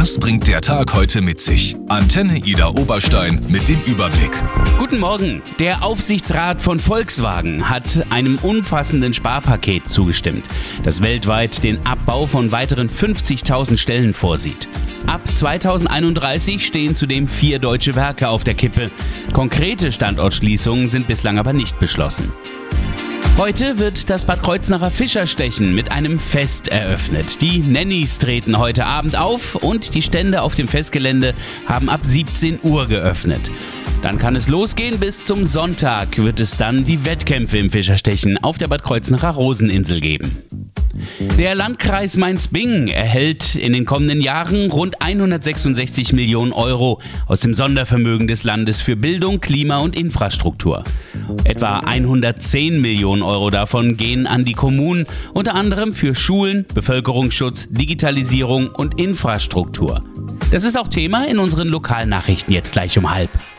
Was bringt der Tag heute mit sich? Antenne Ida Oberstein mit dem Überblick. Guten Morgen. Der Aufsichtsrat von Volkswagen hat einem umfassenden Sparpaket zugestimmt, das weltweit den Abbau von weiteren 50.000 Stellen vorsieht. Ab 2031 stehen zudem 4 deutsche Werke auf der Kippe. Konkrete Standortschließungen sind bislang aber nicht beschlossen. Heute wird das Bad Kreuznacher Fischerstechen mit einem Fest eröffnet. Die Nannies treten heute Abend auf und die Stände auf dem Festgelände haben ab 17 Uhr geöffnet. Dann kann es losgehen, bis zum Sonntag wird es dann die Wettkämpfe im Fischerstechen auf der Bad Kreuznacher Roseninsel geben. Der Landkreis Mainz-Bingen erhält in den kommenden Jahren rund 166 Millionen Euro aus dem Sondervermögen des Landes für Bildung, Klima und Infrastruktur. Etwa 110 Millionen Euro davon gehen an die Kommunen, unter anderem für Schulen, Bevölkerungsschutz, Digitalisierung und Infrastruktur. Das ist auch Thema in unseren Lokalnachrichten jetzt gleich um 12:30.